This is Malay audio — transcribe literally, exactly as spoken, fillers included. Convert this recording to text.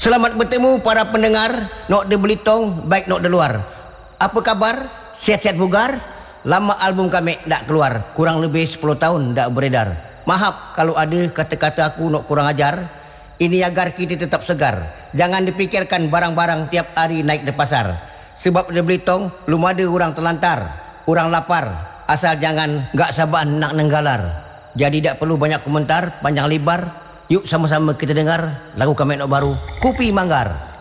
Selamat bertemu para pendengar Nok de Belitong, baik Nok de luar. Apa kabar? Sihat-sihat bugar? Lama album kami tak keluar, kurang lebih sepuluh tahun tak beredar. Maaf kalau ada kata-kata aku Nok kurang ajar. Ini agar kita tetap segar. Jangan dipikirkan barang-barang tiap hari naik di pasar. Sebab di Belitong belum ada orang terlantar, orang lapar. Asal jangan gak sabar nak nenggalar. Jadi tak perlu banyak komentar panjang lebar. Yuk sama-sama kita dengar lagu kami Nok baru, Kopi Manggar.